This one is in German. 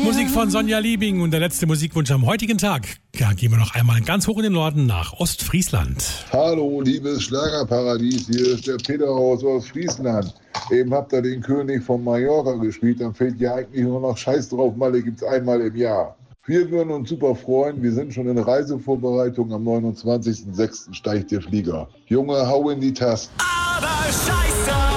Musik von Sonja Liebing und der letzte Musikwunsch am heutigen Tag. Ja, gehen wir noch einmal ganz hoch in den Norden nach Ostfriesland. Hallo, liebes Schlagerparadies, hier ist der Peter aus Ostfriesland. Eben habt ihr den König von Mallorca gespielt, dann fällt ja eigentlich nur noch Scheiß drauf, Malle gibt's einmal im Jahr. Wir würden uns super freuen, wir sind schon in Reisevorbereitung, am 29.06. steigt der Flieger. Junge, hau in die Tasten. Aber scheiße!